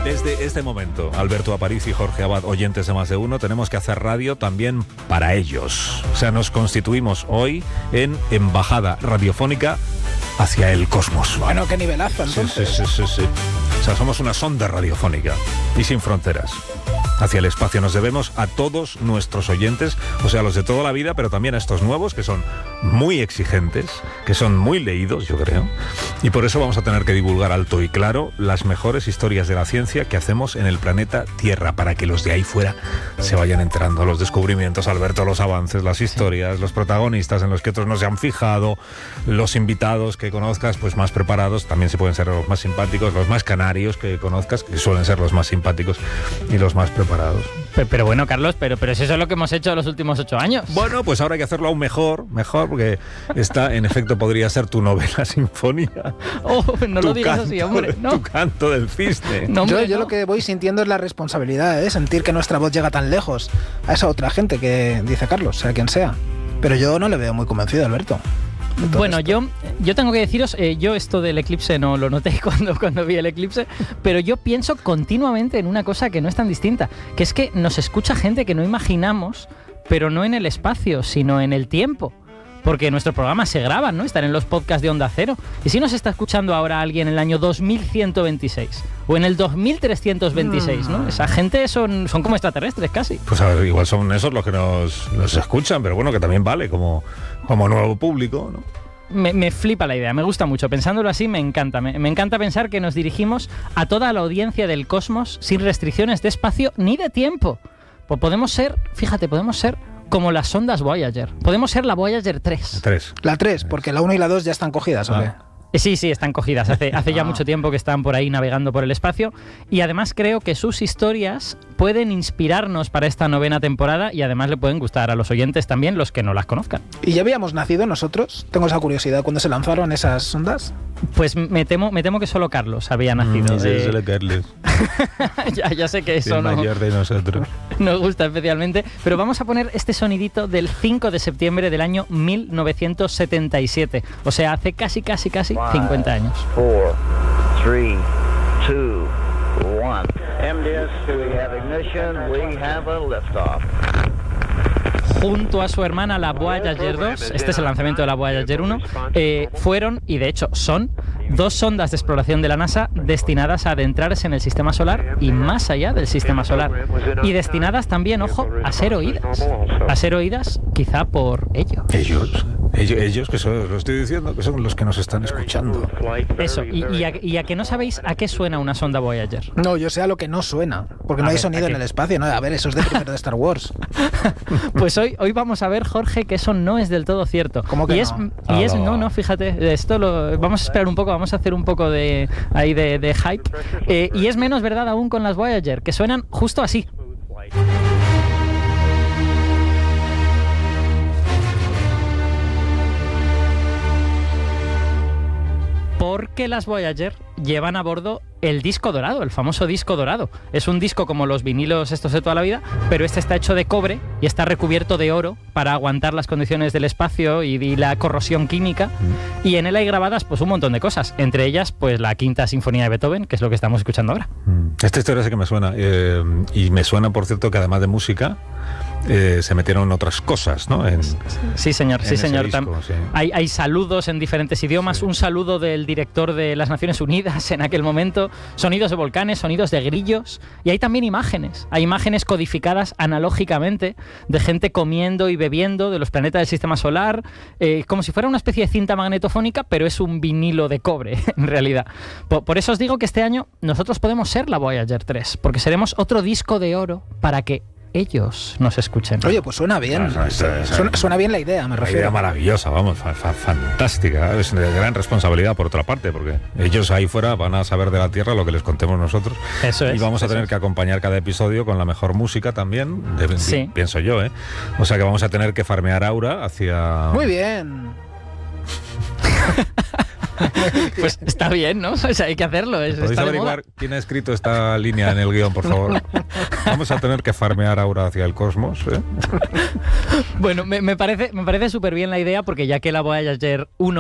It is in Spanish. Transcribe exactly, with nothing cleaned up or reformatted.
Desde este momento, Alberto Aparici y Jorge Abad, oyentes de Más de Uno, tenemos que hacer radio también para ellos. O sea, nos constituimos hoy en embajada radiofónica hacia el cosmos. Bueno, qué nivelazo, entonces. Sí, sí, sí, sí, sí. O sea, somos una sonda radiofónica y sin fronteras. Hacia el espacio nos debemos a todos nuestros oyentes, o sea, los de toda la vida, pero también a estos nuevos que son muy exigentes, que son muy leídos, yo creo, y por eso vamos a tener que divulgar alto y claro las mejores historias de la ciencia que hacemos en el planeta Tierra, para que los de ahí fuera se vayan enterando, los descubrimientos, Alberto, los avances, las historias, los protagonistas en los que otros no se han fijado, los invitados que conozcas, pues más preparados, también se pueden ser los más simpáticos, los más canarios que conozcas, que suelen ser los más simpáticos y los más preparados. Pero, pero bueno, Carlos, pero, pero si eso es lo que hemos hecho los últimos ocho años. Bueno, pues ahora hay que hacerlo aún mejor, mejor, porque esta, en efecto, podría ser tu novela sinfonía. Oh, no tu lo digas canto, así, hombre. No. Tu canto del cisne. No, hombre, yo, yo no. lo que voy sintiendo es la responsabilidad, ¿eh? Sentir que nuestra voz llega tan lejos a esa otra gente que dice Carlos, sea quien sea. Pero yo no le veo muy convencido, Alberto. Bueno, yo, yo tengo que deciros, eh, yo esto del eclipse no lo noté cuando, cuando vi el eclipse, pero yo pienso continuamente en una cosa que no es tan distinta, que es que nos escucha gente que no imaginamos, pero no en el espacio, sino en el tiempo. Porque nuestros programas se graban, ¿no? Están en los podcasts de Onda Cero. ¿Y si nos está escuchando ahora alguien en el año dos mil ciento veintiséis? O en el dos mil trescientos veintiséis, ¿no? Esa gente son, son como extraterrestres casi. Pues a ver, igual son esos los que nos, nos escuchan, pero bueno, que también vale como, como nuevo público, ¿no? Me, me flipa la idea, me gusta mucho. Pensándolo así, me encanta. Me, me encanta pensar que nos dirigimos a toda la audiencia del cosmos sin restricciones de espacio ni de tiempo. Pues podemos ser, fíjate, podemos ser como las sondas Voyager. Podemos ser la Voyager tres. Tres. La tres, porque la uno y la dos ya están cogidas, ¿o qué? Ah. Sí, sí, están cogidas. Hace, hace ya Ah. mucho tiempo que están por ahí navegando por el espacio. Y además creo que sus historias pueden inspirarnos para esta novena temporada y además le pueden gustar a los oyentes también, los que no las conozcan. ¿Y ya habíamos nacido nosotros? Tengo esa curiosidad. ¿Cuándo se lanzaron esas sondas? Pues me temo, me temo que solo Carlos había nacido. Mm, sí, Eh, solo Carlos, ya, ya sé que eso el no, mayor de nosotros. nos gusta especialmente, pero vamos a poner este sonidito del cinco de septiembre del año mil novecientos setenta y siete, o sea, hace casi, casi, casi cincuenta años. Four, three, two, one. M D S, we have ignition, we have a liftoff. Junto a su hermana la Voyager dos, este es el lanzamiento de la Voyager uno, eh, fueron, y de hecho son, dos sondas de exploración de la NASA destinadas a adentrarse en el sistema solar y más allá del sistema solar. Y destinadas también, ojo, a ser oídas. A ser oídas quizá por ello. Ellos, ellos, ellos que son, lo estoy diciendo, que son los que nos están escuchando. Eso, y, y, a, y a que no sabéis a qué suena una sonda Voyager. No, yo sé a lo que no suena, porque A no hay ver, sonido ¿a qué? en el espacio. No, a ver, eso es de primero de Star Wars. Pues hoy, hoy vamos a ver, Jorge, que eso no es del todo cierto. ¿Cómo que y no? es, y es, no, no, fíjate, esto lo, vamos a esperar un poco, vamos a hacer un poco de, ahí de, de hype. Eh, y es menos verdad aún con las Voyager, que suenan justo así. Porque las Voyager llevan a bordo el disco dorado, el famoso disco dorado. Es un disco como los vinilos estos de toda la vida, pero este está hecho de cobre y está recubierto de oro para aguantar las condiciones del espacio y, y la corrosión química. Mm. Y en él hay grabadas pues un montón de cosas, entre ellas pues la Quinta Sinfonía de Beethoven, que es lo que estamos escuchando ahora. Esta historia sí que me suena, eh, y me suena, por cierto, que además de música eh, se metieron otras cosas, ¿no? En, sí, señor, en sí, ese señor. disco, sí. Hay, hay saludos en diferentes idiomas, sí. Un saludo del director de las Naciones Unidas en aquel momento, sonidos de volcanes, sonidos de grillos, y hay también imágenes. Hay imágenes codificadas analógicamente de gente comiendo y bebiendo de los planetas del sistema solar, eh, como si fuera una especie de cinta magnetofónica, pero es un vinilo de cobre, en realidad. Por, por eso os digo que este año nosotros podemos ser la Voyager tres, porque seremos otro disco de oro para que ellos nos escuchen. Oye, pues suena bien. No, no, esto, esto, suena, suena bien la idea, me una refiero. idea maravillosa, vamos, fa, fa, fantástica. Es de gran responsabilidad por otra parte, porque ellos ahí fuera van a saber de la Tierra lo que les contemos nosotros. Eso es. Y vamos a tener es. que acompañar cada episodio con la mejor música también, de, sí. pienso yo, ¿eh? O sea que vamos a tener que farmear aura hacia... Muy bien. Pues está bien, ¿no? O sea, hay que hacerlo. Es, ¿Podéis está averiguar de moda. quién ha escrito esta línea en el guión, por favor? Vamos a tener que farmear aura hacia el cosmos, ¿eh? Bueno, me, me parece, me parece súper bien la idea, porque ya que la Voyager uno